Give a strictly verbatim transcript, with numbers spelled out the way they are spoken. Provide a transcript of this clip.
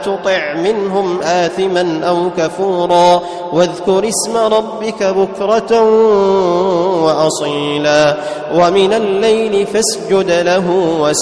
تطع منهم آثما أو كفورا واذكر اسم ربك بكرة وأصيلا ومن الليل فاسجد له